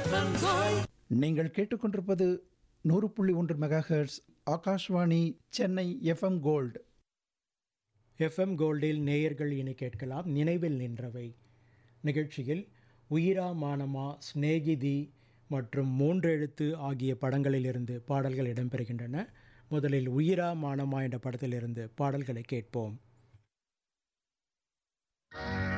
நீங்கள் கேட்டுக்கொண்டிருப்பது 100.1 megahertz Akashvani Chennai FM gold. FM கோல்டில் நேயர்கள் இனி கேட்கலாம் நினைவில் நின்றவை நிகழ்ச்சியில் உயிரா மானமா, ஸ்நேகிதி மற்றும் மூன்றெழுத்து ஆகிய படங்களிலிருந்து பாடல்கள் இடம்பெறுகின்றன. முதலில் உயிரா மானமா என்ற படத்திலிருந்து பாடல்களை கேட்போம்.